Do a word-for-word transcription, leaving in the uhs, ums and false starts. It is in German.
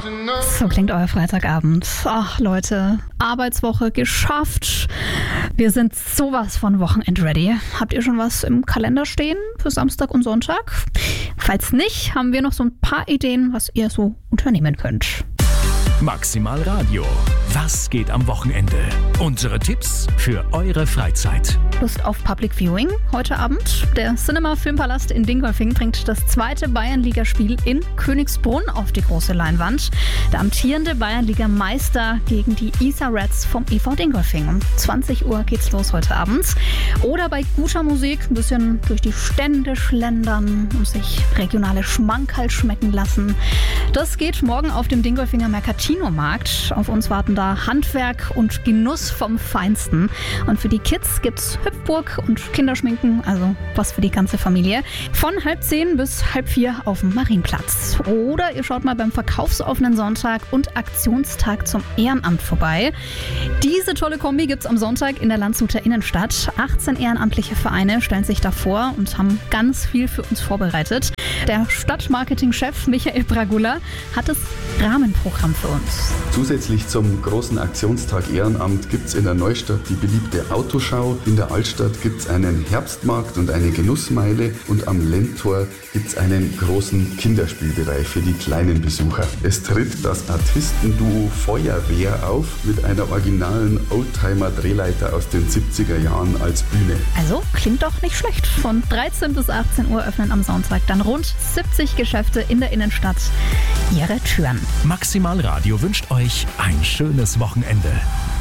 So klingt euer Freitagabend. Ach Leute, Arbeitswoche geschafft. Wir sind sowas von Wochenend-ready. Habt ihr schon was im Kalender stehen für Samstag und Sonntag? Falls nicht, haben wir noch so ein paar Ideen, was ihr so unternehmen könnt. Maximal Radio. Was geht am Wochenende? Unsere Tipps für eure Freizeit. Lust auf Public Viewing heute Abend? Der Cinema Filmpalast in Dingolfing bringt das zweite Bayernligaspiel in Königsbrunn auf die große Leinwand. Der amtierende Bayernliga-Meister gegen die Isar Reds vom E V Dingolfing. Um zwanzig Uhr geht's los heute Abend. Oder bei guter Musik ein bisschen durch die Stände schlendern und sich regionale Schmankerl schmecken lassen. Das geht morgen auf dem Dingolfinger Mercatino-Markt. Auf uns warten da Handwerk und Genuss vom Feinsten. Und für die Kids gibt's Hüpfburg und Kinderschminken, also was für die ganze Familie. Von halb zehn bis halb vier auf dem Marienplatz. Oder ihr schaut mal beim verkaufsoffenen Sonntag und Aktionstag zum Ehrenamt vorbei. Diese tolle Kombi gibt's am Sonntag in der Landshuter Innenstadt. achtzehn ehrenamtliche Vereine stellen sich da vor und haben ganz viel für uns vorbereitet. Der Stadtmarketing-Chef Michael Bragula hat das Rahmenprogramm für uns. Zusätzlich zum großen Aktionstag Ehrenamt gibt es in der Neustadt die beliebte Autoschau. In der Altstadt gibt es einen Herbstmarkt und eine Genussmeile. Und am Lendtor gibt es einen großen Kinderspielbereich für die kleinen Besucher. Es tritt das Artistenduo Feuerwehr auf mit einer originalen Oldtimer-Drehleiter aus den siebziger Jahren als Bühne. Also klingt doch nicht schlecht. Von dreizehn bis achtzehn Uhr öffnen am Sonntag dann rund siebzig Geschäfte in der Innenstadt ihre Türen. Maximal Radio wünscht euch ein schönes Wochenende.